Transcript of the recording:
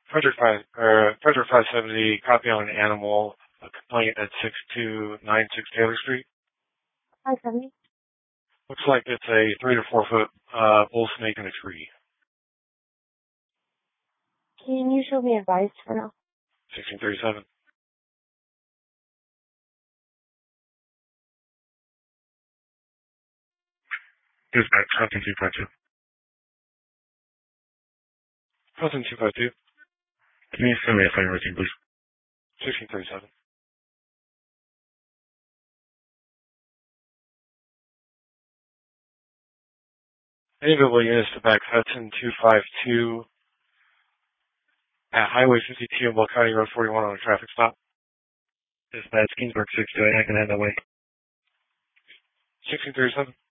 Frederick 570, copy on an animal, a complaint at 6296 Taylor Street. 570. Looks like it's a 3 to 4 foot bull snake in a tree. Can you show me advice for now? 1637. Dispatch, Hudson 252. Hudson 252. Can you send me a phone routine, please? 1637. Any available units to back Hudson 252 at Highway 52 and Will County Road 41 on a traffic stop. Dispatch, Kingsburg 628, I can head that way. 1637.